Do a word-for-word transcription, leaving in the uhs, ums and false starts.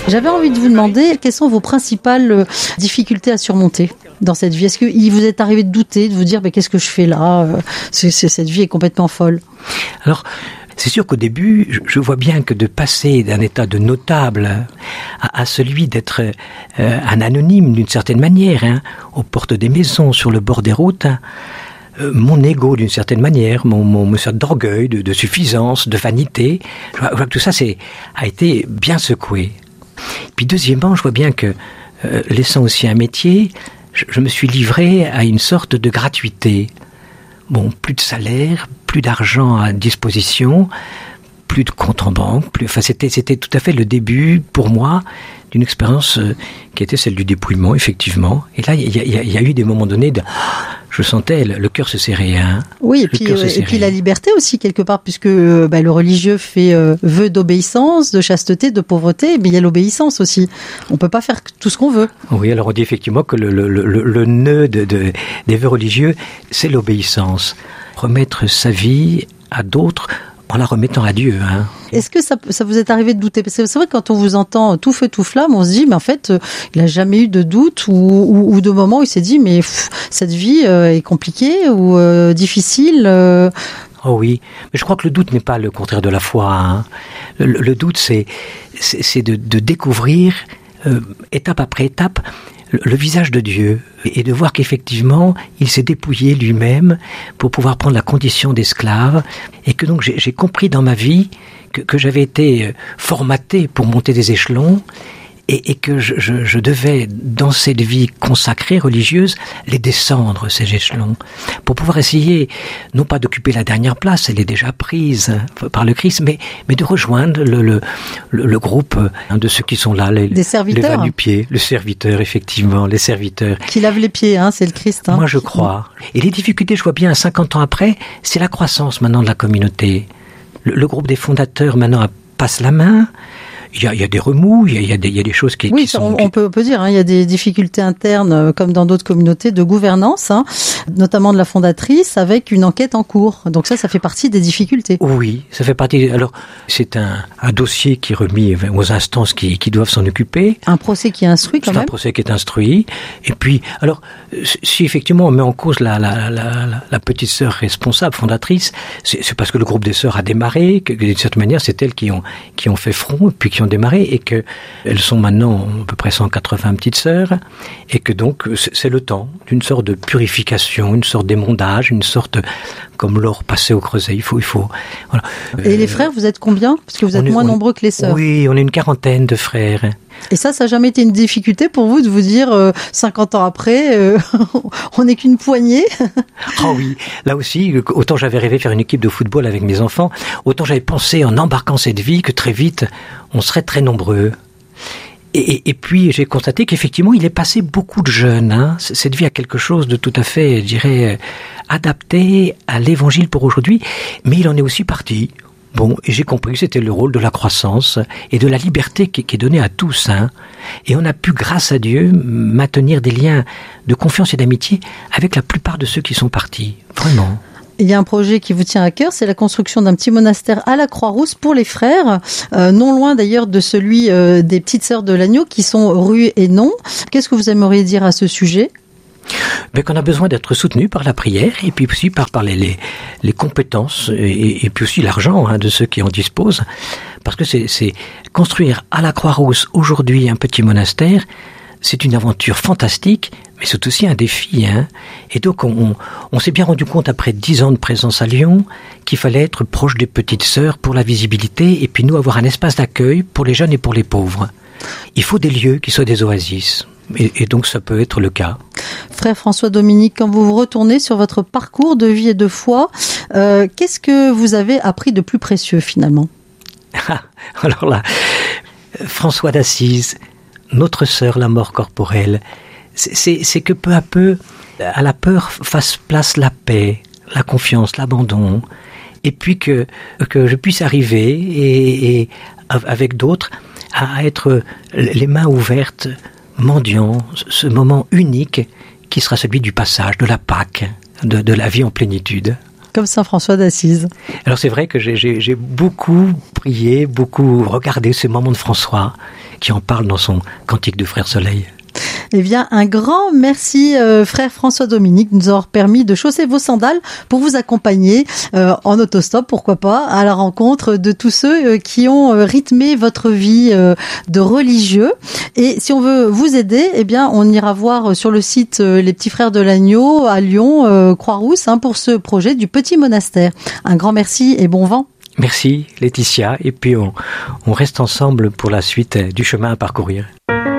J'avais envie de vous demander quelles sont vos principales difficultés à surmonter dans cette vie. Est-ce qu'il vous est arrivé de douter, de vous dire mais qu'est-ce que je fais là, c'est, c'est, cette vie est complètement folle. Alors, c'est sûr qu'au début, je vois bien que de passer d'un état de notable à, à celui d'être euh, un anonyme d'une certaine manière, hein, aux portes des maisons, sur le bord des routes, hein, euh, mon ego d'une certaine manière, mon, mon, mon sorte d'orgueil, de, de suffisance, de vanité, je vois, je vois que tout ça c'est, a été bien secoué. Puis deuxièmement, je vois bien que, euh, laissant aussi un métier, je, je me suis livré à une sorte de gratuité. Bon, plus de salaire, plus d'argent à disposition, plus de compte en banque, plus, enfin c'était, c'était tout à fait le début, pour moi, d'une expérience euh, qui était celle du dépouillement, effectivement. Et là, il y, y, y a eu des moments donnés de... Je sentais le, le cœur se serrer. Hein. Oui, et puis, euh, et puis la liberté aussi, quelque part, puisque euh, bah, le religieux fait euh, vœu d'obéissance, de chasteté, de pauvreté, mais il y a l'obéissance aussi. On ne peut pas faire tout ce qu'on veut. Oui, alors on dit effectivement que le, le, le, le nœud de, de, des vœux religieux, c'est l'obéissance. Remettre sa vie à d'autres en la remettant à Dieu. Hein. Est-ce que ça, ça vous est arrivé de douter ? Parce que c'est vrai que quand on vous entend tout feu tout flamme, on se dit, mais en fait, euh, il n'a jamais eu de doute ou, ou, ou de moment où il s'est dit, mais pff, cette vie euh, est compliquée ou euh, difficile. Euh... Oh oui, mais je crois que le doute n'est pas le contraire de la foi. Hein. Le, le doute, c'est, c'est, c'est de, de découvrir, euh, étape après étape, le, le visage de Dieu et de voir qu'effectivement, il s'est dépouillé lui-même pour pouvoir prendre la condition d'esclave et que donc j'ai, j'ai compris dans ma vie que, que j'avais été formaté pour monter des échelons et, et que je, je, je devais, dans cette vie consacrée, religieuse, les descendre, ces échelons, pour pouvoir essayer, non pas d'occuper la dernière place, elle est déjà prise par le Christ, mais, mais de rejoindre le, le, le, le groupe de ceux qui sont là, les, des serviteurs. Les va-nu-pieds, le serviteur, effectivement, les serviteurs. Qui lavent les pieds, hein, c'est le Christ. Hein. Moi, je crois. Et les difficultés, je vois bien, cinquante ans après, c'est la croissance maintenant de la communauté. Le, le groupe des fondateurs, maintenant, passe la main. Il y, a, il y a des remous, il y a, il y a, des, il y a des choses qui, oui, qui sont... Oui, on, on, peut, on peut dire, hein, il y a des difficultés internes, euh, comme dans d'autres communautés, de gouvernance, hein, notamment de la fondatrice, avec une enquête en cours. Donc ça, ça fait partie des difficultés. Oui, ça fait partie... Alors, c'est un, un dossier qui est remis aux instances qui, qui doivent s'en occuper. Un procès qui est instruit, quand c'est même. Un procès qui est instruit. Et puis, alors, si effectivement on met en cause la, la, la, la, la petite sœur responsable, fondatrice, c'est, c'est parce que le groupe des sœurs a démarré, que d'une certaine manière, c'est elles qui ont, qui ont fait front, puis qui ont démarré et que elles sont maintenant à peu près cent quatre-vingts petites sœurs et que donc c'est le temps d'une sorte de purification, une sorte d'émondage, une sorte comme l'or passé au creuset. Il faut, il faut. Voilà. Et euh, les frères, vous êtes combien ? Parce que vous êtes est, moins nombreux que les sœurs. Oui, on est une quarantaine de frères. Et ça, ça n'a jamais été une difficulté pour vous de vous dire, euh, cinquante ans après, euh, on n'est qu'une poignée ? Oh oui, là aussi, autant j'avais rêvé faire une équipe de football avec mes enfants, autant j'avais pensé en embarquant cette vie que très vite, on serait très nombreux. Et, et, et puis, j'ai constaté qu'effectivement, il est passé beaucoup de jeunes. Hein. Cette vie a quelque chose de tout à fait, je dirais, adapté à l'évangile pour aujourd'hui, mais il en est aussi parti. Bon, et j'ai compris que c'était le rôle de la croissance et de la liberté qui, qui est donnée à tous. Hein. Et on a pu, grâce à Dieu, maintenir des liens de confiance et d'amitié avec la plupart de ceux qui sont partis. Vraiment. Il y a un projet qui vous tient à cœur, c'est la construction d'un petit monastère à la Croix-Rousse pour les frères, euh, non loin d'ailleurs de celui euh, des petites sœurs de l'Agneau qui sont rue et non. Qu'est-ce que vous aimeriez dire à ce sujet ? Ben, qu'on a besoin d'être soutenu par la prière et puis aussi par, par les, les, les compétences et, et puis aussi l'argent hein, de ceux qui en disposent. Parce que c'est, c'est construire à la Croix-Rousse aujourd'hui un petit monastère, c'est une aventure fantastique, mais c'est aussi un défi. Hein. Et donc on, on, on s'est bien rendu compte après dix ans de présence à Lyon qu'il fallait être proche des petites sœurs pour la visibilité et puis nous avoir un espace d'accueil pour les jeunes et pour les pauvres. Il faut des lieux qui soient des oasis. Et, et donc ça peut être le cas. Frère François Dominique, quand vous vous retournez sur votre parcours de vie et de foi, euh, qu'est-ce que vous avez appris de plus précieux finalement ? Alors là, François d'Assise, notre sœur, la mort corporelle, c'est, c'est, c'est que peu à peu, à la peur fasse place la paix, la confiance, l'abandon, et puis que, que je puisse arriver, et, et avec d'autres, à être les mains ouvertes, mendiant, ce moment unique qui sera celui du passage, de la Pâque, de, de la vie en plénitude. Comme Saint François d'Assise. Alors c'est vrai que j'ai, j'ai, j'ai beaucoup prié, beaucoup regardé ce moment de François, qui en parle dans son Cantique de Frère Soleil. Eh bien, un grand merci, euh, frère François-Dominique, de nous avoir permis de chausser vos sandales pour vous accompagner euh, en autostop, pourquoi pas, à la rencontre de tous ceux euh, qui ont euh, rythmé votre vie euh, de religieux. Et si on veut vous aider, eh bien, on ira voir sur le site euh, Les Petits Frères de l'Agneau à Lyon, euh, Croix-Rousse, hein, pour ce projet du petit monastère. Un grand merci et bon vent. Merci Laetitia, et puis on, on reste ensemble pour la suite du chemin à parcourir.